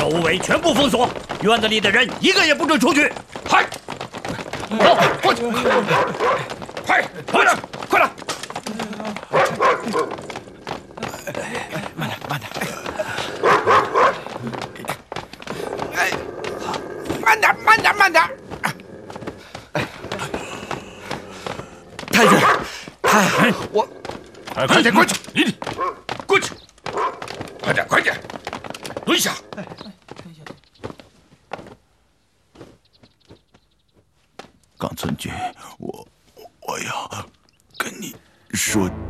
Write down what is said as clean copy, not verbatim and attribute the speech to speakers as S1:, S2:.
S1: 周围全部封锁，院子里的人一个也不准出去。
S2: 嗨，走，过去，快，快点，快点！
S3: 慢点，慢点。
S2: 哎，慢点，慢点，慢点！
S3: 太君，我，
S2: 快点过去，你过去，快点，快点，蹲下。
S3: 冈村君，我要跟你说